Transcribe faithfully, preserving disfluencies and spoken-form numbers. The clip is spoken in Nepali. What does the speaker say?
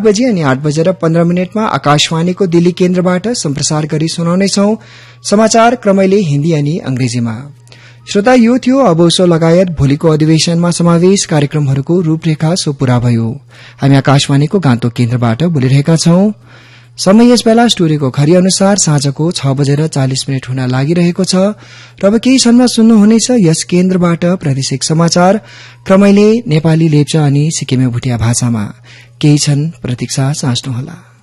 बजे अनि आठ बजेर पन्ध्र मिनटमा आकाशवाणीको दिल्ली केन्द्रबाट सम्प्रसार गरी सुनाउनेछौ समाचार क्रमैले हिन्दी अनि अंग्रेजीमा। श्रोता, यो थियो अब उसो लगायत भोलिको अधिवेशनमा समावेश कार्यक्रमहरूको रूपरेखा सो पूरा भयो। हामी आकाशवाणीको गान्तोक केन्द्रबाट बोलिरहेका छौं। समय यस बेला स्टोरीको खरी अनुसार साँझको छ बजेर चालिस मिनट हुन लागिरहेको छ र अब केही क्षणमा सुन्नुहुनेछ यस केन्द्रबाट प्रादेशिक समाचार क्रमैले नेपाली, लेप्चा अनि सिक्किमे भुटिया भाषामा। केही क्षण प्रतीक्षा साँच्नुहोला।